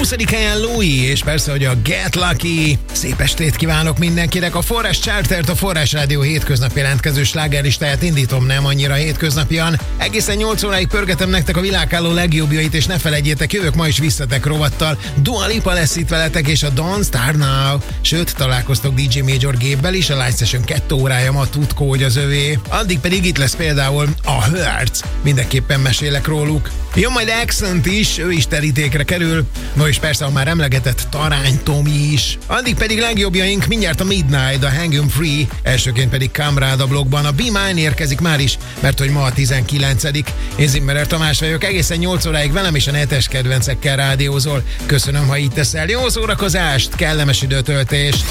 20. helyen Louis, és persze, hogy a Get Lucky. Szép estét kívánok mindenkinek. A Forrás Chartert, a Forrás Rádió hétköznapi jelentkező slágerlistáját indítom, nem annyira hétköznapian. Egészen 8 óráig pörgetem nektek a világálló legjobbjait, és ne felejtjétek, jövök ma is visszatek rovattal. Dua Lipa lesz itt veletek, és a Don't Start Now. Sőt, találkoztok DJ Major géppel is, a Live Session 2 órája ma tudkó, hogy az övé. Addig pedig itt lesz például a Hertz. Mindenképpen mesélek róluk. Jön majd Accent is, ő is terítékre kerül. No és persze a már emlegetett Tarány Tomi is. Addig pedig legjobbjaink mindjárt a Midnight, a Hang 'Em Free, elsőként pedig Kamrád a blogban. A Be Mine érkezik már is, mert hogy ma a 19. Én Zimmerer Tamás vagyok, egészen 8 óráig velem és a netes kedvencekkel rádiózol. Köszönöm, ha így teszel. Jó szórakozást, kellemes időtöltést!